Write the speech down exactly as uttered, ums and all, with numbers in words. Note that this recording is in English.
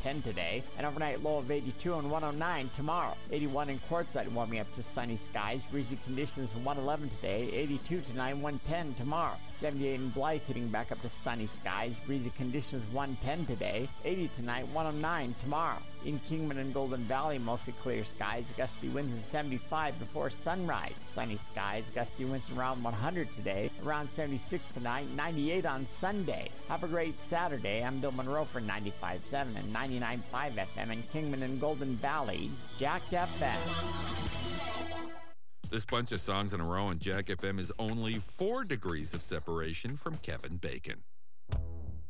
ten today. An overnight low of eighty-two and one oh nine tomorrow. eighty-one in Quartzsite, warming up to sunny skies. Breezy conditions one eleven today. eighty-two tonight, one ten tomorrow. seventy-eight in Blythe, hitting back up to sunny skies. Breezy conditions one ten today. eighty tonight, one oh nine tomorrow. In Kingman and Golden Valley, mostly clear skies. Gusty winds in seventy-five before sunrise. Sunny skies. Gusty winds around one hundred today. Around seventy-six tonight. ninety-eight on Sunday. Have a great Saturday. I'm Bill Monroe for ninety-five point seven and ninety-nine point five F M in Kingman and Golden Valley. Jack F M. This bunch of songs in a row on Jack F M is only four degrees of separation from Kevin Bacon.